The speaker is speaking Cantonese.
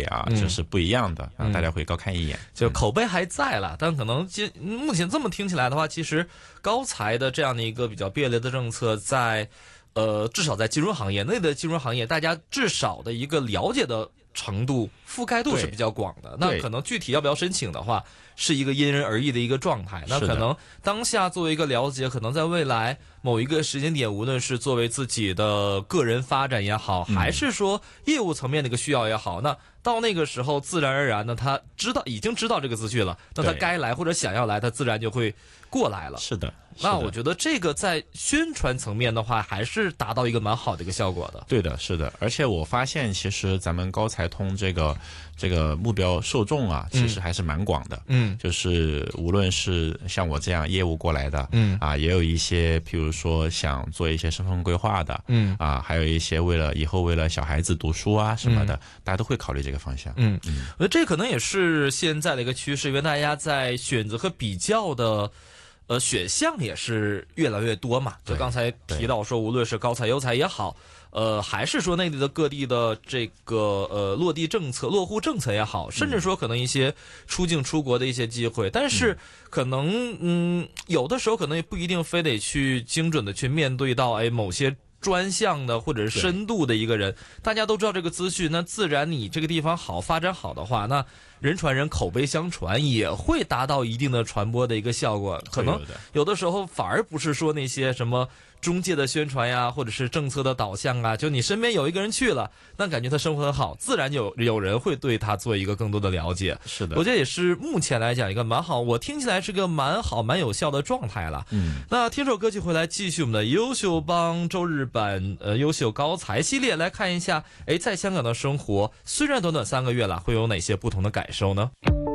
啊，这是不一样的啊，大家会高看一眼。 就口碑还在了，但可能目前这么听起来的话，其实高才的这样的一个比较便利的政策在，至少在金融行业内的金融行业，大家至少的一个了解的程度、覆盖度是比较广的。那可能具体要不要申请的话，是一个因人而异的一个状态。那可能当下作为一个了解，可能在未来某一个时间点，无论是作为自己的个人发展也好，还是说业务层面的一个需要也好，那到那个时候自然而然呢，他已经知道这个资讯了，那他该来或者想要来，他自然就会过来了。 是的。 那我觉得这个在宣传层面的话，还是达到一个蛮好的一个效果的。 对的，是的。而且我发现，其实咱们高才通这个目标受众啊，其实还是蛮广的。就是无论是像我这样业务过来的，也有一些，譬如说想做一些身份规划的，还有一些以后为了小孩子读书啊什么的，大家都会考虑这个方向。 我觉得这可能也是现在的一个趋势，因为大家在选择和比较的。选项也是越来越多嘛，就刚才提到说，无论是高才优才也好，还是说内地的各地的这个落户政策也好，甚至说可能一些出境出国的一些机会，但是可能有的时候可能也不一定非得去精准的去面对到某些专项的或者是深度的一个人，大家都知道这个资讯，那自然你这个地方好发展好的话，那人传人口碑相传也会达到一定的传播的一个效果。可能有的时候反而不是说那些什么中介的宣传呀，或者是政策的导向啊，就你身边有一个人去了，那感觉他生活很好，自然有人会对他做一个更多的了解。 是的， 我觉得也是目前来讲一个蛮好，我听起来是个蛮好蛮有效的状态了。那听首歌曲回来继续我们的优秀帮周日版优秀高才系列，来看一下在香港的生活虽然短短3个月了，会有哪些不同的感受呢？